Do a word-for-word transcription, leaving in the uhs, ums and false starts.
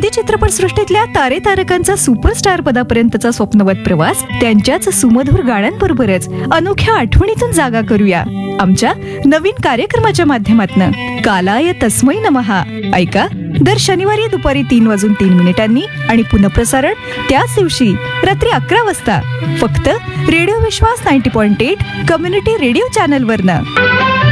हिंदी चित्रपटसृष्टीतल्या तारे तारकांचा सुपरस्टार पदापर्यंतचा स्वप्नवत प्रवास त्यांच्याच सुमधुर गाण्यांबरोबरच अनोख्या आठवणीतून जागा करूया आमच्या नवीन कार्यक्रमाच्या माध्यमातून. कालाय तस्मै नमः. ऐका दर शनिवारी दुपारी तीन वाजून तीन मिनिटांनी आणि पुनःप्रसारण त्याच दिवशी रात्री अकरा वाजता फक्त रेडिओ विश्वास नव्वद पॉइंट आठ कम्युनिटी रेडिओ चॅनल वरनं.